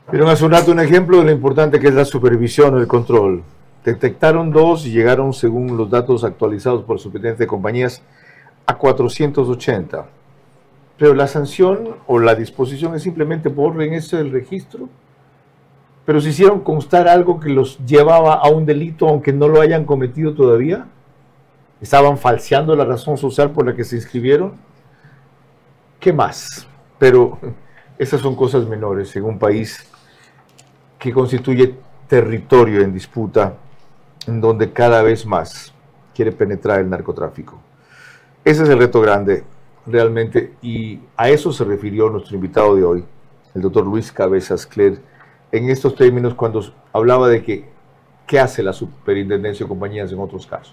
Vieron hace un rato un ejemplo de lo importante que es la supervisión, el control. Detectaron 2 y llegaron, según los datos actualizados por el Superintendencia de Compañías, a 480. Pero la sanción o la disposición es simplemente borren eso del registro. Pero si hicieron constar algo que los llevaba a un delito, aunque no lo hayan cometido todavía, estaban falseando la razón social por la que se inscribieron. ¿Qué más? Pero esas son cosas menores en un país que constituye territorio en disputa, en donde cada vez más quiere penetrar el narcotráfico. Ese es el reto grande, realmente, y a eso se refirió nuestro invitado de hoy, el doctor Luis Cabezas Cler, en estos términos cuando hablaba de que qué hace la Superintendencia de Compañías en otros casos.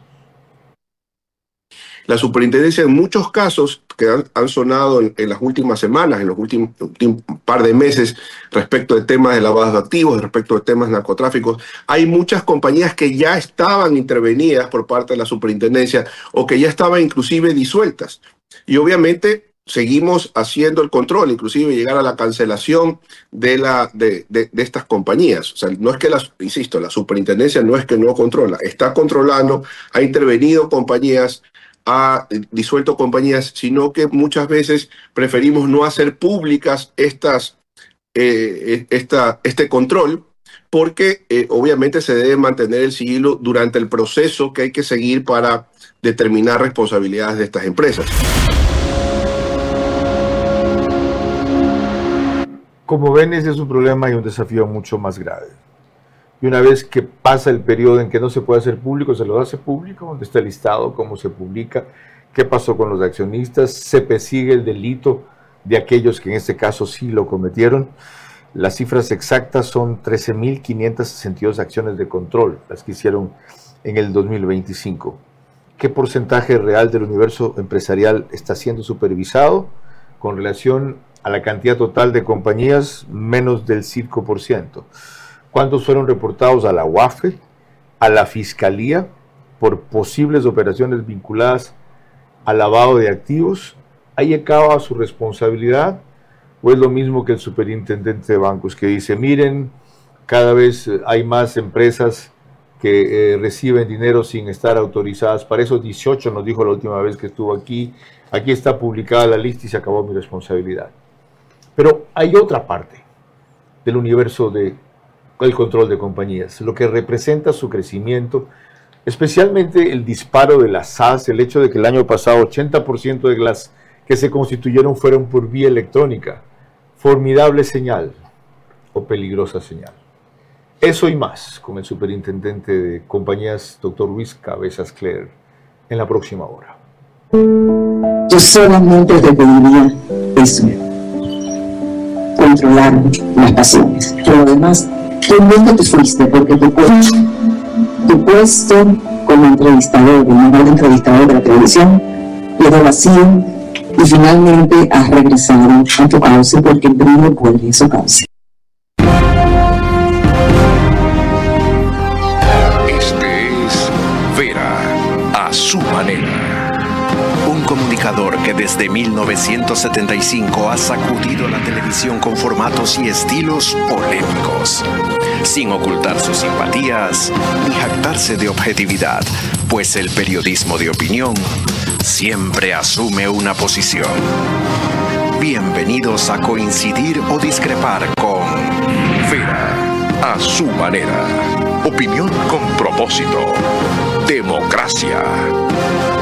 La superintendencia en muchos casos que han sonado en las últimas semanas, en los últimos par de meses, respecto de temas de lavado de activos, respecto de temas narcotráficos, hay muchas compañías que ya estaban intervenidas por parte de la superintendencia o que ya estaban inclusive disueltas. Y obviamente seguimos haciendo el control, inclusive llegar a la cancelación de estas compañías. O sea, no es que, insisto, la superintendencia no es que no controla, está controlando, ha intervenido compañías, ha disuelto compañías, sino que muchas veces preferimos no hacer públicas este control, porque obviamente se debe mantener el sigilo durante el proceso que hay que seguir para determinar responsabilidades de estas empresas. Como ven, ese es un problema y un desafío mucho más grave. Y una vez que pasa el periodo en que no se puede hacer público, se lo hace público, donde está listado, cómo se publica, qué pasó con los accionistas, se persigue el delito de aquellos que en este caso sí lo cometieron. Las cifras exactas son 13.562 acciones de control, las que hicieron en el 2025. ¿Qué porcentaje real del universo empresarial está siendo supervisado con relación a la cantidad total de compañías? Menos del 5%. ¿Cuántos fueron reportados a la UAFE, a la Fiscalía, por posibles operaciones vinculadas al lavado de activos? ¿Ahí acaba su responsabilidad? ¿O es lo mismo que el superintendente de bancos que dice, miren, cada vez hay más empresas que reciben dinero sin estar autorizadas? Para esos 18 nos dijo la última vez que estuvo aquí, aquí está publicada la lista y se acabó mi responsabilidad. Pero hay otra parte del universo del control de compañías, lo que representa su crecimiento, especialmente el disparo de las SAS, el hecho de que el año pasado 80% de las que se constituyeron fueron por vía electrónica. Formidable señal o peligrosa señal. Eso y más con el superintendente de compañías, doctor Luis Cabezas Cler, en la próxima hora. Yo solamente te pediría eso, controlar las pasiones. Pero además, qué bien que te fuiste, porque tu puesto como entrevistador, el mejor entrevistador de la televisión, quedó vacío y finalmente has regresado a tu cauce porque el brillo vuelve a su cauce. Este es Vera a su manera. Un comunicador que desde 1975 ha sacudido la televisión con formatos y estilos polémicos, sin ocultar sus simpatías ni jactarse de objetividad, pues el periodismo de opinión siempre asume una posición. Bienvenidos a coincidir o discrepar con Vera a su manera. Opinión con propósito. Democracia.